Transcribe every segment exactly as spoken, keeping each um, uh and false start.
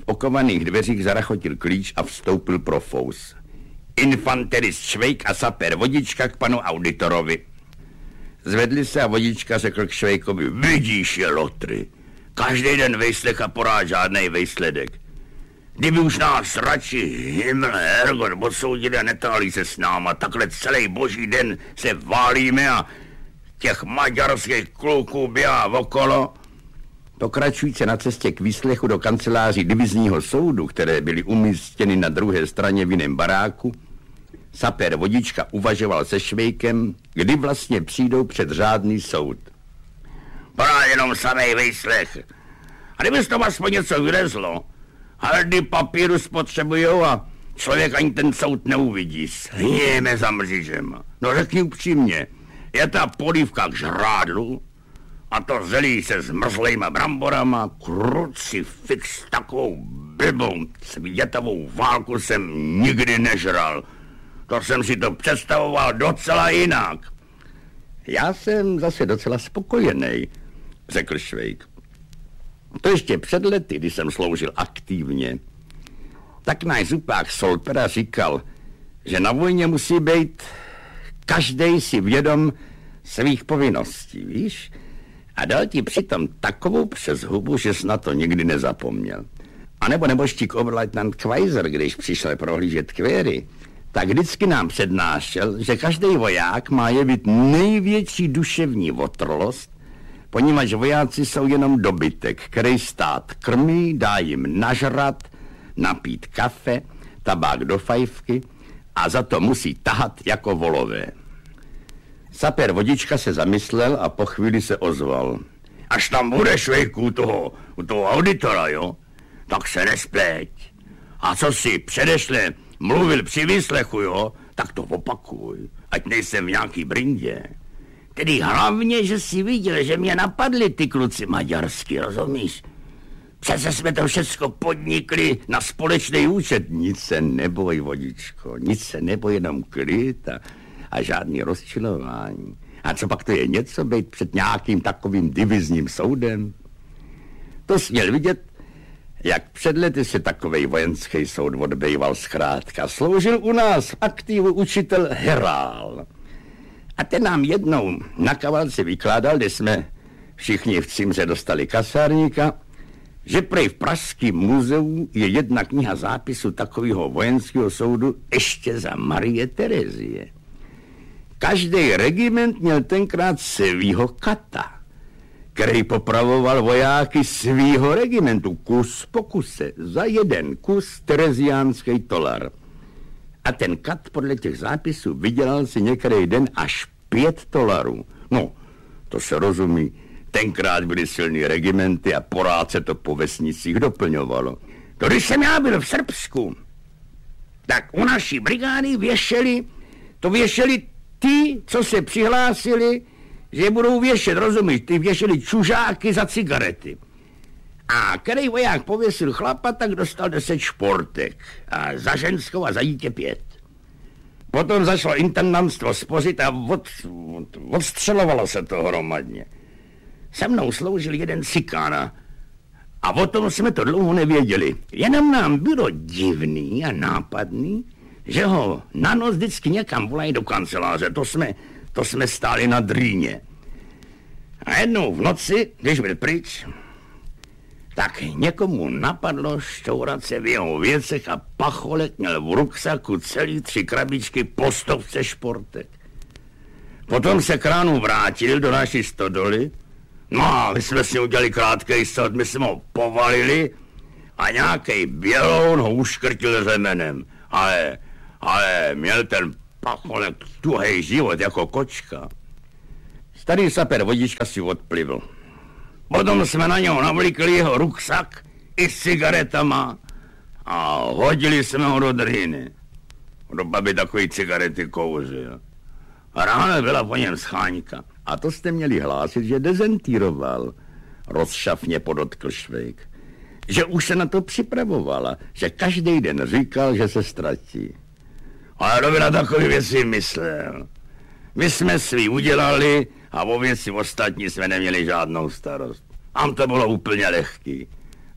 okovaných dveřích zarachotil klíč a vstoupil pro fous. Infanterist Švejk a saper Vodička k panu auditorovi. Zvedli se a Vodička řekl k Švejkovi: vidíš, je lotry. Každý den vejslech a porád žádnej vejsledek. Kdyby už nás radši Himmel Hergot odsoudili a netáhli se s náma, takhle celý boží den se válíme a těch maďarských kluků běhá okolo. Pokračující na cestě k výslechu do kanceláří divizního soudu, které byly umístěny na druhé straně v jiném baráku, saper Vodička uvažoval se Švejkem, kdy vlastně přijdou před řádný soud. Porád jenom samej výslech. A kdyby z toho aspoň něco vylezlo, haldy papíru spotřebujou a člověk ani ten soud neuvidí. Sněme za mřížema. No řekni upřímně, je ta polívka k žrádlu a to zelí se zmrzlejma bramborama, krucifix, takovou blbou světovou válku jsem nikdy nežral. To jsem si to představoval docela jinak. Já jsem zase docela spokojený, řekl Švejk. To ještě před lety, když jsem sloužil aktivně. Tak náš zupák Solpera říkal, že na vojně musí být každej si vědom svých povinností, víš? A dal ti přitom takovou přes hubu, že jsi na to nikdy nezapomněl. A nebo nebožtík oberleutnant Kvajzer, když přišel prohlížet kvéry, tak vždycky nám přednášel, že každý voják má jevit největší duševní otrlost, poněvadž vojáci jsou jenom dobytek, který stát krmí, dá jim nažrat, napít kafe, tabák do fajfky a za to musí tahat jako volové. Saper Vodička se zamyslel a po chvíli se ozval. Až tam budeš, Švejku, u toho, u toho auditora, jo? Tak se nespleť. A co si předešle mluvil při výslechu, jo? Tak to opakuj, ať nejsem v nějaký brindě. Tedy hlavně, že si viděl, že mě napadli ty kluci maďarsky, rozumíš? Přece jsme to všecko podnikli na společný účet. Nic se neboj, Vodičko, nic se neboj, jenom klid a, a žádný rozčilování. A co pak to je něco být před nějakým takovým divizním soudem? To jsi měl vidět, jak před lety se takovej vojenský soud odbejval zkrátka. Sloužil u nás v aktivu učitel Herál. A ten nám jednou na kavalce vykládal, kde jsme všichni v Cimře dostali kasárníka, že prej v Pražském muzeu je jedna kniha zápisu takového vojenského soudu ještě za Marie Terezie. Každý regiment měl tenkrát svýho kata, který popravoval vojáky svýho regimentu kus po kuse, za jeden kus tereziánský tolar. A ten kat podle těch zápisů vydělal si některý den až pět dolarů. No, to se rozumí. Tenkrát byly silný regimenty a porád se to po vesnicích doplňovalo. To když jsem já byl v Srbsku, tak u naší brigády věšeli, to věšeli ty, co se přihlásili, že budou věšet, rozumíš, ty věšeli čužáky za cigarety. A který voják pověsil chlapa, tak dostal deset športek. A za ženskou a za dítě pět. Potom zašlo intendantstvo spořit a od, od, odstřelovalo se to hromadně. Se mnou sloužil jeden cikán a o tom jsme to dlouho nevěděli. Jenom nám bylo divný a nápadný, že ho na noc vždycky někam volají do kanceláře. To jsme, to jsme stáli na Drýně. A jednou v noci, když byl pryč, tak někomu napadlo šťourat se v jeho věcech a pacholek měl v ruksaku celý tři krabičky po stovce športek. Potom se k ránu vrátil do naší stodoly. No a my jsme si udělali krátkej sod, my jsme ho povalili a nějakej běloun ho uškrtil řemenem. Ale, ale měl ten pacholek tuhej život jako kočka. Starý saper Vodička si odplivl. Potom jsme na něho navlíkli jeho ruksak i s cigaretama a hodili jsme ho do Drýny. Do babi takový cigarety kouřil. A ráno byla po něm scháňka. A to jste měli hlásit, že dezentíroval, rozšafně podotkl Švejk. Že už se na to připravovala, že každý den říkal, že se ztratí. Ale kdo by na takové věci myslel? My jsme svý udělali a o věci ostatní jsme neměli žádnou starost. Tam to bylo úplně lehký.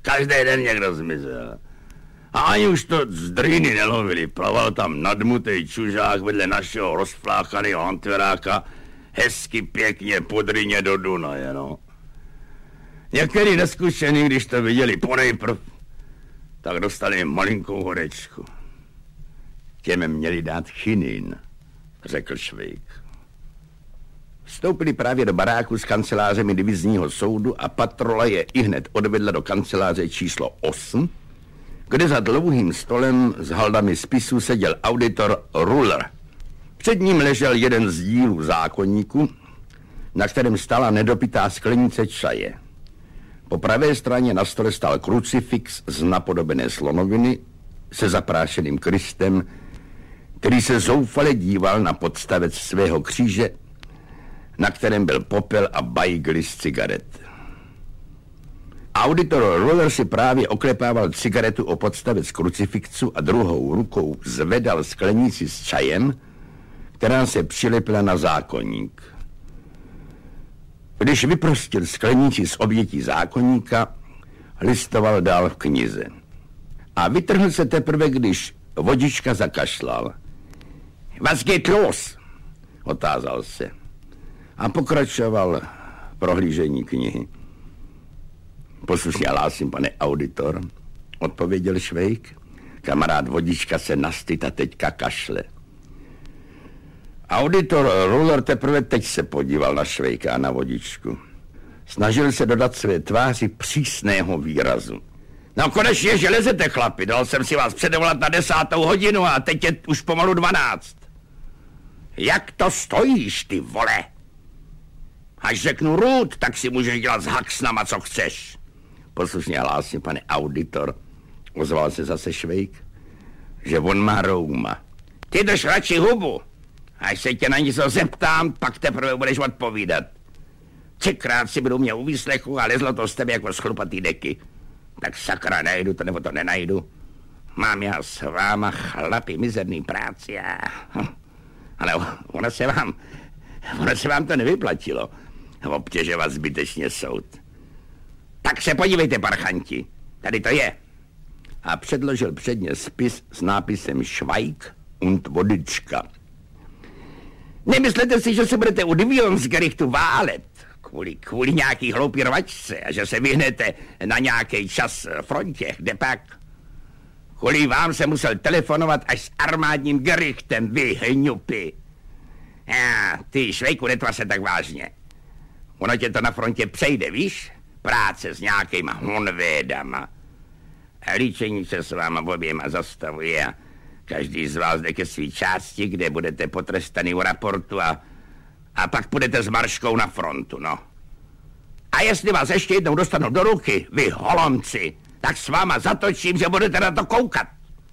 Každý den někdo zmizel. A ani už to z dryny nelovili. Plaval tam nadmutej čužák vedle našeho rozflákaného antveráka hezky pěkně po dryně do Dunaje, no. Některý neskušený, když to viděli ponejprv, tak dostali malinkou horečku. Těm měli dát chinin, řekl Švejk. Vstoupili právě do baráku s kancelářemi divizního soudu a patrola je ihned odvedla do kanceláře číslo osm, kde za dlouhým stolem s haldami spisů seděl auditor Ruller. Před ním ležel jeden z dílů zákoníku, na kterém stála nedopitá sklenice čaje. Po pravé straně na stole stál krucifix z napodobené slonoviny se zaprášeným Kristem, který se zoufale díval na podstavec svého kříže, na kterém byl popel a bajgly z cigaret. Auditor Ruller si právě oklepával cigaretu o podstavec krucifixu a druhou rukou zvedal sklenici s čajem, která se přilepila na zákoník. Když vyprostil sklenici z obětí zákoníka, listoval dál v knize. A vytrhl se teprve, když vodička zakašlal. Was geht los? Otázal se. A pokračoval prohlížení knihy. Poslušně hlásím, pane auditor, odpověděl Švejk. Kamarád vodička se nastyt a teďka kašle. Auditor Ruller teprve teď se podíval na Švejka a na vodičku. Snažil se dodat své tváři přísného výrazu. No konečně, že lezete, chlapi, dal jsem si vás předvolat na desátou hodinu a teď je už pomalu dvanáct. Jak to stojíš, ty vole? Až řeknu růd, tak si můžeš dělat s haxnama, co chceš. Poslušně hlásím, pane auditor, ozval se zase Švejk, že on má rouma. Ty drž radši hubu. Až se tě na něco zeptám, pak teprve budeš odpovídat. Třikrát si budu mě u výslechu a lezlo to z tebe jako schlupatý deky. Tak sakra, najdu to nebo to nenajdu. Mám já s váma, chlapi, mizerný práci a... Ale ono se vám... Ono se vám to nevyplatilo. Obtěžovat zbytečně soud. Tak se podívejte, parchanti. Tady to je. A předložil předně spis s nápisem Schweig und Vodička. Nemyslete si, že se budete u Divisionsgerichtu válet kvůli, kvůli nějaký hloupý rvačce a že se vyhnete na nějaký čas frontě, kde pak? Kvůli vám se musel telefonovat až s armádním gerichtem, vy hňupy. Já, ty, Švejku, netva se tak vážně. Ono tě to na frontě přejde, víš? Práce s nějakýma honvédama. A líčení se s váma oběma zastavuje a každý z vás jde ke svý části, kde budete potrestaný u raportu a, a pak půjdete s marškou na frontu, no. A jestli vás ještě jednou dostanu do ruky, vy holomci, tak s váma zatočím, že budete na to koukat.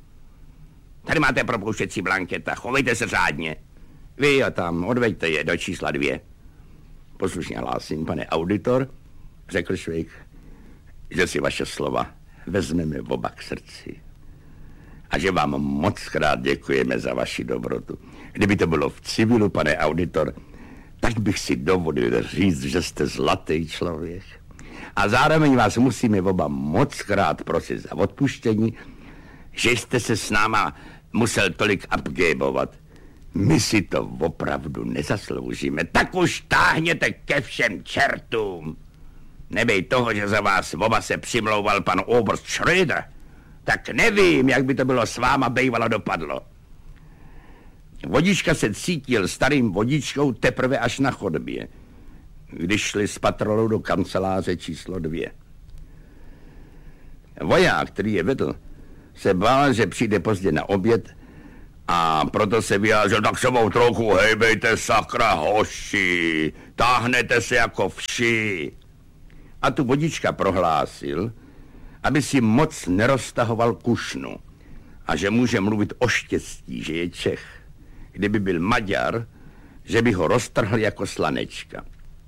Tady máte propouštěcí blanketa, chovejte se řádně. Vy a tam, odveďte je do čísla dvě. Poslušně hlásím, pane auditor, řekl Švejk, že si vaše slova vezmeme oba k srdci. A že vám moc krát děkujeme za vaši dobrotu. Kdyby to bylo v civilu, pane auditor, tak bych si dovolil říct, že jste zlatý člověk. A zároveň vás musíme oba moc krát prosit za odpuštění, že jste se s náma musel tolik abgébovat. My si to opravdu nezasloužíme. Tak už táhněte ke všem čertům. Nebej toho, že za vás oba se přimlouval pan Oberst Schröder, tak nevím, jak by to bylo s váma bejvalo dopadlo. Vodička se cítil starým vodičkou teprve až na chodbě, když šli s patrolou do kanceláře číslo dvě. Voják, který je vedl, se bál, že přijde pozdě na oběd a proto se vyjádřil, tak se mou trochu hejbejte, sakra hoši, táhnete se jako vši. A tu vodička prohlásil, aby si moc neroztahoval kušnu a že může mluvit o štěstí, že je Čech. Kdyby byl Maďar, že by ho roztrhl jako slanečka.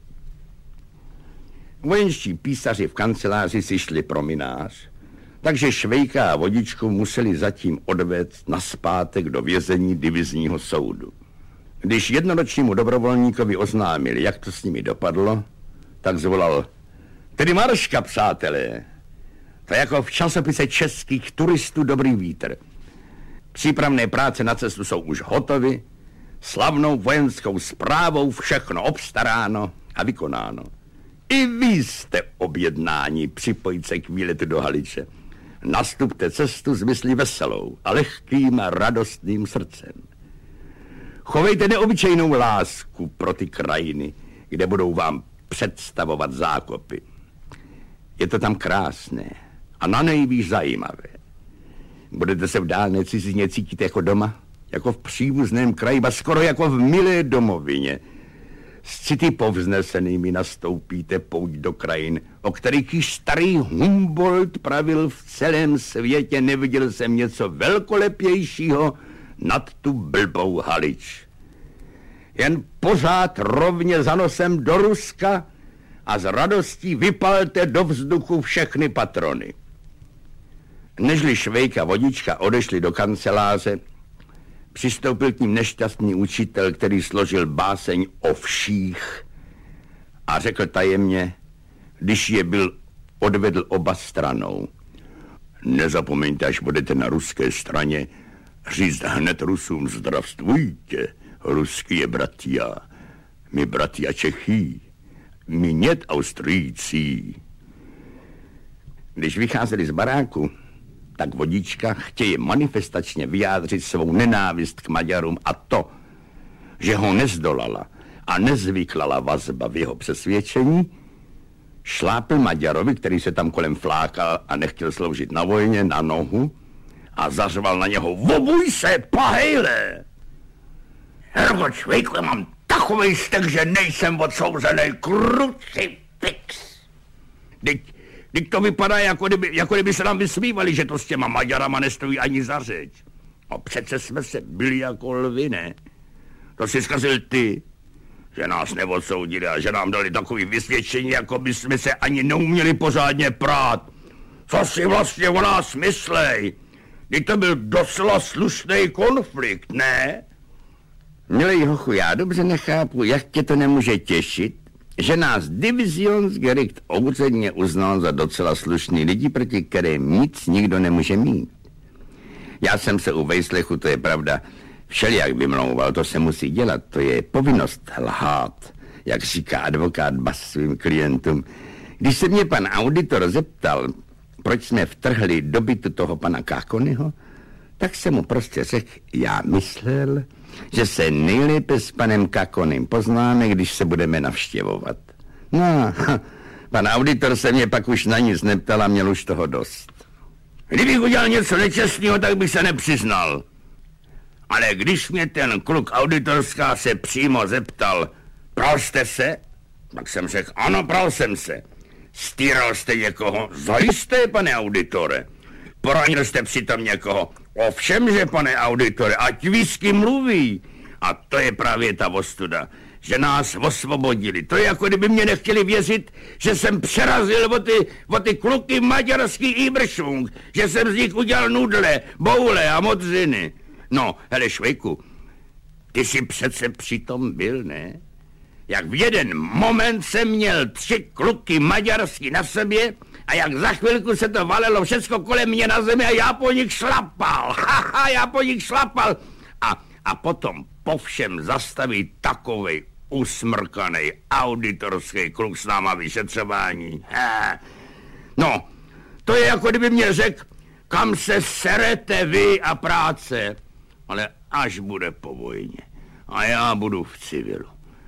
Vojenští písaři v kanceláři si šli prominář, takže Švejka a vodičku museli zatím odvést nazpátek do vězení divizního soudu. Když jednoročnímu dobrovolníkovi oznámili, jak to s nimi dopadlo, tak zvolal: tedy marška, přátelé. To je jako v časopise českých turistů Dobrý vítr. Přípravné práce na cestu jsou už hotovy, slavnou vojenskou správou všechno obstaráno a vykonáno. I vy jste objednáni připojit se k výletu do Haliče. Nastupte cestu s myslí veselou a lehkým a radostným srdcem. Chovejte neobyčejnou lásku pro ty krajiny, kde budou vám představovat zákopy. Je to tam krásné a na nejvíc zajímavé. Budete se v dálné cizině cítit jako doma, jako v příbuzném kraji, a skoro jako v milé domovině. S city povznesenými nastoupíte pouť do krajin, o kterých již starý Humboldt pravil: v celém světě neviděl jsem něco velkolepějšího nad tu blbou Halič. Jen pořád rovně za nosem do Ruska a s radostí vypalte do vzduchu všechny patrony. Nežli Švejk a Vodička odešli do kanceláře, přistoupil k ním nešťastný učitel, který složil báseň o vších a řekl tajemně, když je byl, odvedl oba stranou: nezapomeňte, až budete na ruské straně, říct hned Rusům: zdravstvujte, ruský je bratia, my bratia Čechy, my nět Austrijcí. Když vycházeli z baráku, tak Vodička chtějí manifestačně vyjádřit svou nenávist k Maďarům a to, že ho nezdolala a nezvyklala vazba v jeho přesvědčení, šlápl Maďarovi, který se tam kolem flákal a nechtěl sloužit na vojně, na nohu a zařval na něho: vobuj se, pahejle! Hergo Švejku, já mám takovej stek, že nejsem odsouzený, krucifix! Teď Teď to vypadá, jako kdyby, jako kdyby se nám vysmívali, že to s těma Maďarama nestojí ani za řeč. No přece jsme se byli jako lvy, ne? To si zkazil ty, že nás neodsoudili a že nám dali takový vysvědčení, jako by jsme se ani neuměli pořádně prát. Co si vlastně o nás myslej? Teď to byl docela slušný konflikt, ne? Milej hochu, já dobře nechápu, jak tě to nemůže těšit, že nás Divisionsgericht úředně uznal za docela slušný lidi, proti kterým nic nikdo nemůže mít. Já jsem se u Vejslechu, to je pravda, všelijak vymlouval, to se musí dělat, to je povinnost lhát, jak říká advokát Bas svým klientům. Když se mě pan auditor zeptal, proč jsme vtrhli do bytu toho pana Kákonyho, tak jsem mu prostě řekl, já myslel, že se nejlépe s panem Kakonym poznáme, když se budeme navštěvovat. No, pan auditor se mě pak už na nic neptal a měl už toho dost. Kdybych udělal něco nečestného, tak bych se nepřiznal. Ale když mě ten kluk auditorská se přímo zeptal: pral jste se? Tak jsem řekl: ano, pral jsem se. Stýral jste někoho? Zajisté, pane auditore. Poranil jste přitom někoho? Ovšem, že pane auditore, ať whisky mluví. A to je právě ta ostuda, že nás osvobodili. To je jako kdyby mě nechtěli věřit, že jsem přerazil o ty, o ty kluky maďarský Iberschung, že jsem z nich udělal nudle, boule a modřiny. No, hele Švejku, ty jsi přece přitom byl, ne? Jak v jeden moment jsem měl tři kluky maďarský na sobě a jak za chvilku se to valilo všecko kolem mě na zemi a já po nich šlapal. Haha, já po nich šlapal. A, a potom po všem zastaví takovej usmrkanej auditorský kluk s náma vyšetřování. Ha. No, to je jako kdyby mě řekl, kam se serete vy a práce. Ale až bude po vojně a já budu v civilu.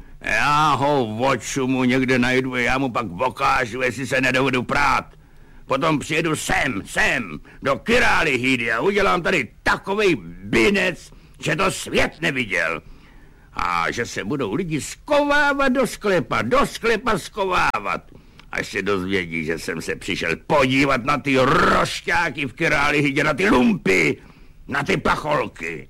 Já ho v očumu někde najdu a já mu pak ukážu, jestli se nedovedu prát. Potom přijedu sem, sem, do Királihydy a udělám tady takovej binec, že to svět neviděl. A že se budou lidi skovávat do sklepa, do sklepa skovávat. Až se dozvědí, že jsem se přišel podívat na ty rošťáky v Királihydě, na ty lumpy, na ty pacholky.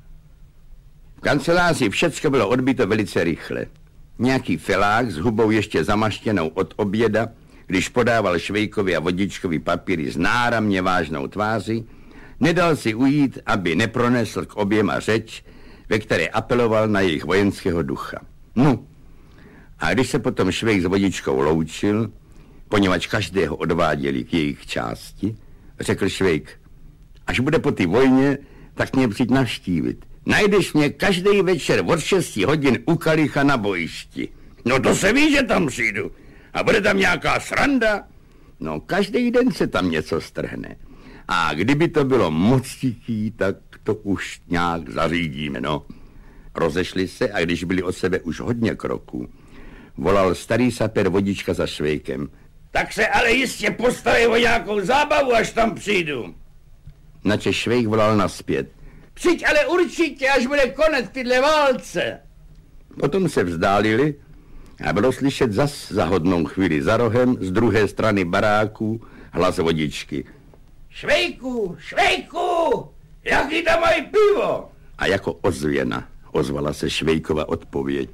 V kanceláři všecko bylo odbyto velice rychle. Nějaký felák s hubou ještě zamaštěnou od oběda, když podával Švejkovi a Vodičkovi papíry s náramně vážnou tváří, nedal si ujít, aby nepronesl k oběma řeč, ve které apeloval na jejich vojenského ducha. No, a když se potom Švejk s Vodičkou loučil, poněvadž každého odváděli k jejich části, řekl Švejk, až bude po té vojně, tak mě přijď navštívit. Najdeš mě každý večer od šesti hodin u kalicha na bojišti. No to se ví, že tam přijdu. A bude tam nějaká sranda? No každý den se tam něco strhne. A kdyby to bylo moc tichý, tak to už nějak zařídíme, no. Rozešli se a když byli od sebe už hodně kroků, volal starý saper Vodička za Švejkem. Tak se ale jistě postarej o nějakou zábavu, až tam přijdu. Nače Švejk volal nazpět. Přijď ale určitě, až bude konec tyhle válce. Potom se vzdálili a bylo slyšet zas za hodnou chvíli za rohem z druhé strany baráku hlas Vodičky. Švejku, Švejku, jaký tam mají pivo? A jako ozvěna ozvala se Švejkova odpověď.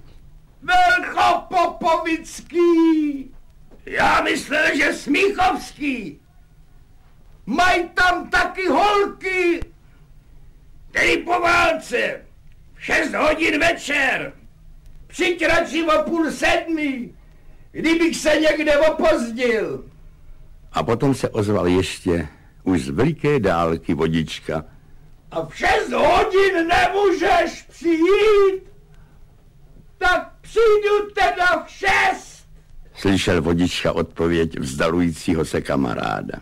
Velkopopovický. Já myslel, že Smíchovský. Mají tam taky holky. Tedy po válce. V šest hodin večer. Přijď radši o půl sedmi, kdybych se někde opozdil. A potom se ozval ještě už z veliké dálky Vodička. A v šest hodin nemůžeš přijít? Tak přijdu teda v šest. Slyšel Vodička odpověď vzdalujícího se kamaráda.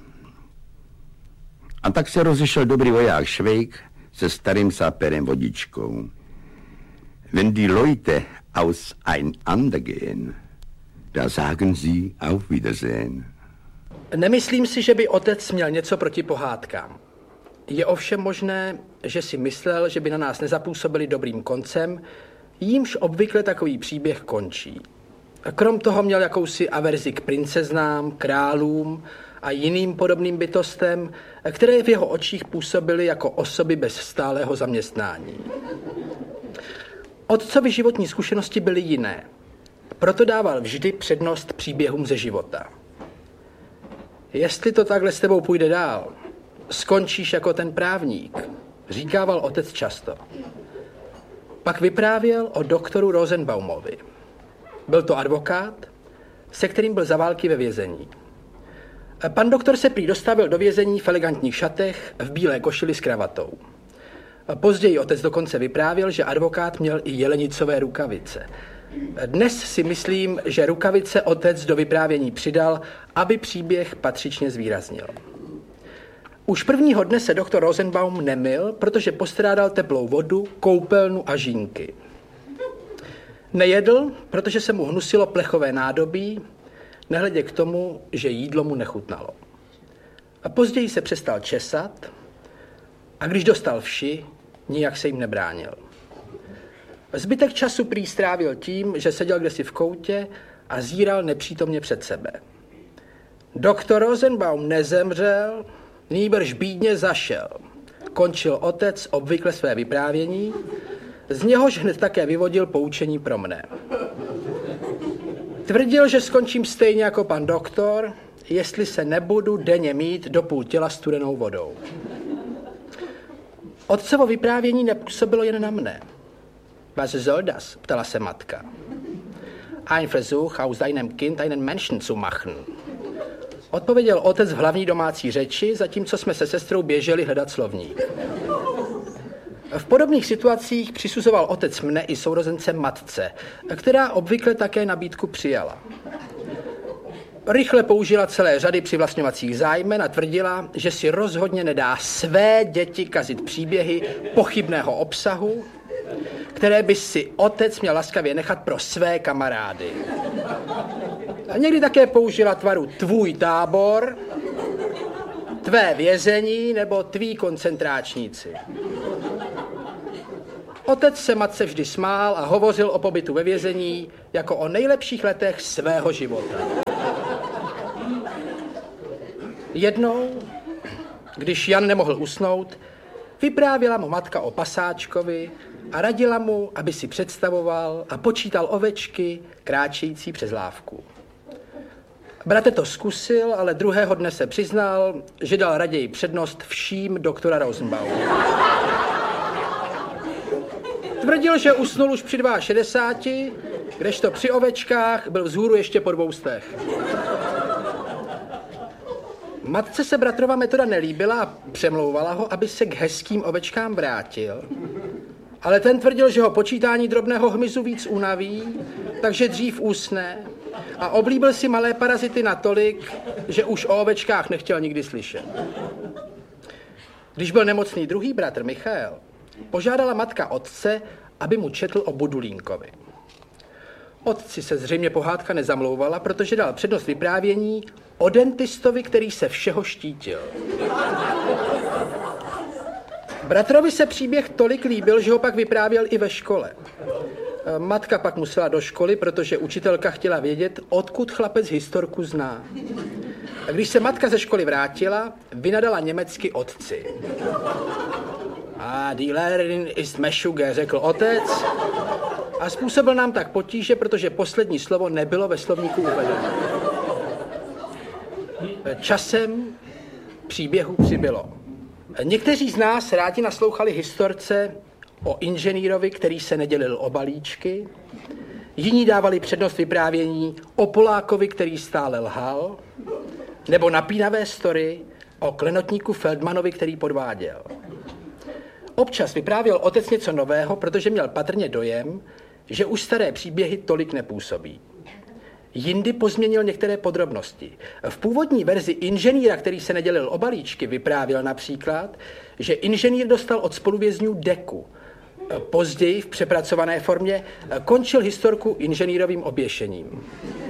A tak se rozešel dobrý voják Švejk se starým sáperem Vodičkou. Wenn die Leute auseinandergehen, da sagen sie auf Wiedersehen. Nemyslím si, že by otec měl něco proti pohádkám. Je ovšem možné, že si myslel, že by na nás nezapůsobili dobrým koncem, jímž obvykle takový příběh končí. Krom toho měl jakousi averzi k princeznám, králům a jiným podobným bytostem, které v jeho očích působily jako osoby bez stálého zaměstnání. Otcovy životní zkušenosti byly jiné, proto dával vždy přednost příběhům ze života. Jestli to takhle s tebou půjde dál, skončíš jako ten právník, říkával otec často. Pak vyprávěl o doktoru Rosenbaumovi. Byl to advokát, se kterým byl za války ve vězení. Pan doktor se prý dostavil do vězení v elegantních šatech, v bílé košili s kravatou. Později otec dokonce vyprávěl, že advokát měl i jelenicové rukavice. Dnes si myslím, že rukavice otec do vyprávění přidal, aby příběh patřičně zvýraznil. Už prvního dne se doktor Rosenbaum nemyl, protože postrádal teplou vodu, koupelnu a žínky. Nejedl, protože se mu hnusilo plechové nádobí, nehledě k tomu, že jídlo mu nechutnalo. A později se přestal česat a když dostal vši, nijak se jim nebránil. Zbytek času prý strávil tím, že seděl kdesi v koutě a zíral nepřítomně před sebe. Doktor Rosenbaum nezemřel, nýbrž bídně zašel. Končil otec obvykle své vyprávění, z něhož hned také vyvodil poučení pro mne. Tvrdil, že skončím stejně jako pan doktor, jestli se nebudu denně mít do půl těla studenou vodou. Otcovo vyprávění nepůsobilo jen na mne. Was soll das? Ptala se matka. Ein Versuch, aus deinem Kind einen Menschen zu machen. Odpověděl otec v hlavní domácí řeči, zatímco jsme se sestrou běželi hledat slovník. V podobných situacích přisuzoval otec mne i sourozence matce, která obvykle také nabídku přijala. Rychle použila celé řady přivlastňovacích zájmen a tvrdila, že si rozhodně nedá své děti kazit příběhy pochybného obsahu, které by si otec měl laskavě nechat pro své kamarády. A někdy také použila tvaru tvůj tábor, tvé vězení nebo tví koncentráčníci. Otec se matce vždy smál a hovořil o pobytu ve vězení jako o nejlepších letech svého života. Jednou, když Jan nemohl usnout, vyprávěla mu matka o pasáčkovi a radila mu, aby si představoval a počítal ovečky kráčející přes lávku. Bratr to zkusil, ale druhého dne se přiznal, že dal raději přednost vším doktora Rosenbaum. Tvrdil, že usnul už při šedesáti dvou, kdežto při ovečkách byl vzhůru ještě po dvoustech. Matce se bratrova metoda nelíbila a přemlouvala ho, aby se k hezkým ovečkám vrátil. Ale ten tvrdil, že ho počítání drobného hmyzu víc unaví, takže dřív usne a oblíbil si malé parazity natolik, že už o ovečkách nechtěl nikdy slyšet. Když byl nemocný druhý bratr Michael, požádala matka otce, aby mu četl o Budulínkovi. Otci se zřejmě pohádka nezamlouvala, protože dal přednost vyprávění o dentistovi, který se všeho štítil. Bratrovi se příběh tolik líbil, že ho pak vyprávěl i ve škole. Matka pak musela do školy, protože učitelka chtěla vědět, odkud chlapec historku zná. A když se matka ze školy vrátila, vynadala německy otci. A die Lehrerin ist Meschuge, řekl otec a způsobil nám tak potíže, protože poslední slovo nebylo ve slovníku uvedeno. Časem příběhu přibylo. Někteří z nás rádi naslouchali historce o inženýrovi, který se nedělil o balíčky, jiní dávali přednost vyprávění o Polákovi, který stále lhal, nebo napínavé story o klenotníku Feldmanovi, který podváděl. Občas vyprávěl otec něco nového, protože měl patrně dojem, že už staré příběhy tolik nepůsobí. Jindy pozměnil některé podrobnosti. V původní verzi inženýra, který se nedělil o balíčky, vyprávěl například, že inženýr dostal od spoluvězňů deku. Později v přepracované formě končil historku inženýrovým oběšením.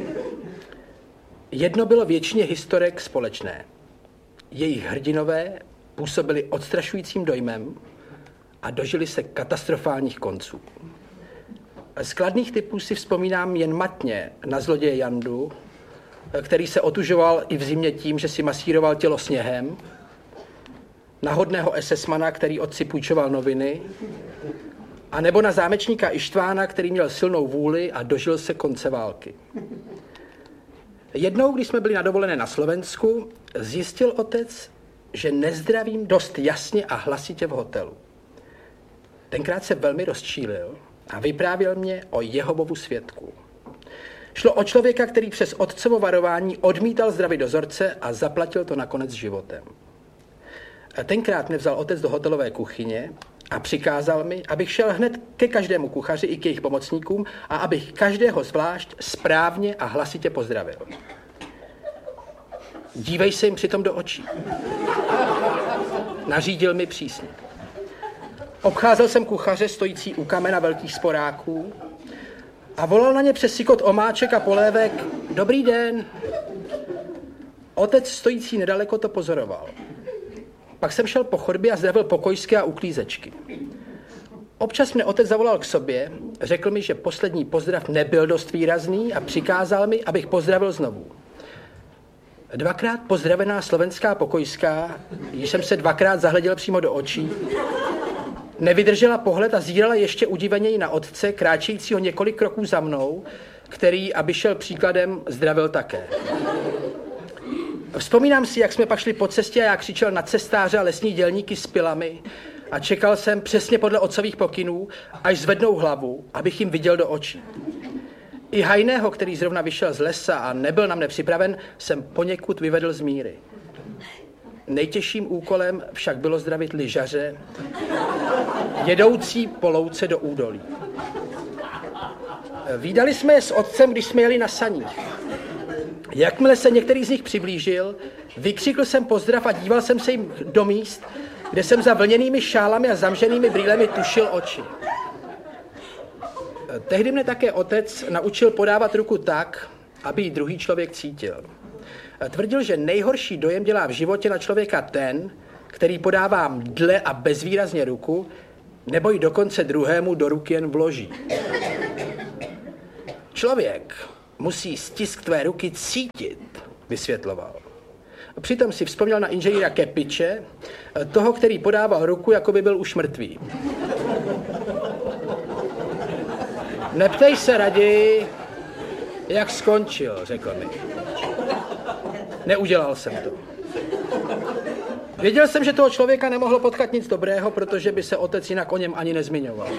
Jedno bylo většině historek společné. Jejich hrdinové působili odstrašujícím dojmem a dožili se katastrofálních konců. Z kladných typů si vzpomínám jen matně na zloděje Jandu, který se otužoval i v zimě tím, že si masíroval tělo sněhem, na hodného esesmana, který otci půjčoval noviny, a nebo na zámečníka Ištvána, který měl silnou vůli a dožil se konce války. Jednou, když jsme byli na dovolené na Slovensku, zjistil otec, že nezdravím dost jasně a hlasitě v hotelu. Tenkrát se velmi rozčílil a vyprávěl mě o Jehovovu svědku. Šlo o člověka, který přes otcovo varování odmítal zdravit dozorce a zaplatil to nakonec životem. Tenkrát mě vzal otec do hotelové kuchyně a přikázal mi, abych šel hned ke každému kuchaři i k jejich pomocníkům a abych každého zvlášť správně a hlasitě pozdravil. Dívej se jim přitom do očí. Nařídil mi přísně. Obcházel jsem kuchaře stojící u kamena velkých sporáků a volal na ně přes sykot omáček a polévek: Dobrý den. Otec stojící nedaleko to pozoroval. Pak jsem šel po chodbě a zdravil pokojské a uklízečky. Občas mne otec zavolal k sobě, řekl mi, že poslední pozdrav nebyl dost výrazný a přikázal mi, abych pozdravil znovu. Dvakrát pozdravená slovenská pokojská, když jsem se dvakrát zahleděl přímo do očí, nevydržela pohled a zírala ještě udiveněji na otce, kráčejícího několik kroků za mnou, který, aby šel příkladem, zdravil také. Vzpomínám si, jak jsme pak šli po cestě a já křičel na cestáře a lesní dělníky s pilami a čekal jsem přesně podle otcových pokynů, až zvednou hlavu, abych jim viděl do očí. I Hajného, který zrovna vyšel z lesa a nebyl na mne připraven, jsem poněkud vyvedl z míry. Nejtěžším úkolem však bylo zdravit lyžaře, jedoucí po louce do údolí. Vídali jsme je s otcem, když jsme jeli na saních. Jakmile se některý z nich přiblížil, vykřikl jsem pozdrav a díval jsem se jim do míst, kde jsem za vlněnými šálami a zamženými brýlemi tušil oči. Tehdy mne také otec naučil podávat ruku tak, aby ji druhý člověk cítil. Tvrdil, že nejhorší dojem dělá v životě na člověka ten, který podává mdle a bezvýrazně ruku, nebo ji dokonce druhému do ruky jen vloží. Člověk musí stisk tvé ruky cítit, vysvětloval. Přitom si vzpomněl na inženýra Kepiče, toho, který podával ruku, jako by byl už mrtvý. Neptej se raději, jak skončil, řekl mi. Neudělal jsem to. Věděl jsem, že toho člověka nemohlo potkat nic dobrého, protože by se otec jinak o něm ani nezmiňoval.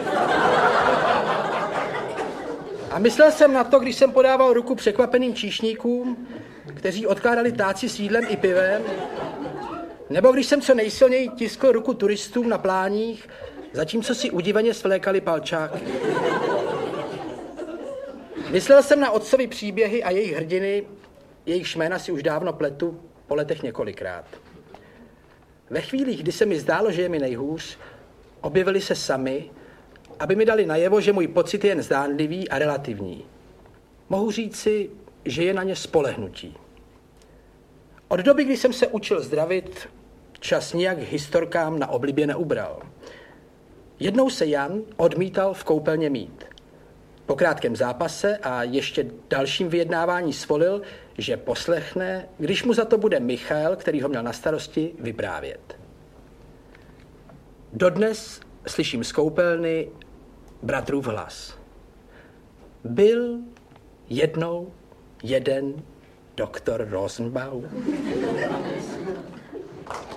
A myslel jsem na to, když jsem podával ruku překvapeným číšníkům, kteří odkládali táci s jídlem i pivem, nebo když jsem co nejsilněji tiskl ruku turistům na pláních, zatímco si udiveně svlékali palčáky. Myslel jsem na otcovy příběhy a jejich hrdiny, jejich jména si už dávno pletu po letech několikrát. Ve chvílích, kdy se mi zdálo, že je mi nejhůř, objevili se sami, aby mi dali najevo, že můj pocit je jen zdánlivý a relativní. Mohu říci, že je na ně spolehnutí. Od doby, kdy jsem se učil zdravit, čas nijak historkám na oblibě neubral. Jednou se Jan odmítal v koupelně mít. Po krátkém zápase a ještě dalším vyjednávání svolil, že poslechne, když mu za to bude Michal, který ho měl na starosti, vyprávět. Dodnes slyším z koupelny bratrův hlas. Byl jednou jeden doktor Rosenbaum.